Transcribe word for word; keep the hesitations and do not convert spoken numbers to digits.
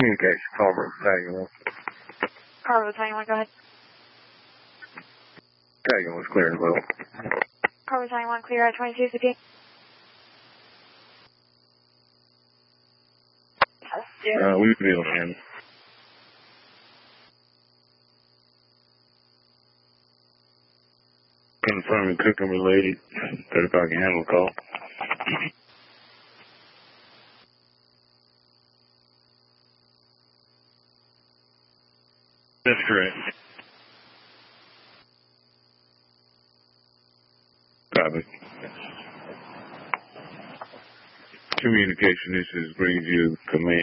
Communication, Carver, Battalion one. Carver, Battalion one, go ahead. Battalion one's clear as well. Carver, Battalion one, clear at twenty-two C P. Uh, we feel him. Confirming cooking related. thirty-five can handle the call. That's correct. Copy. Communication issues brings you command.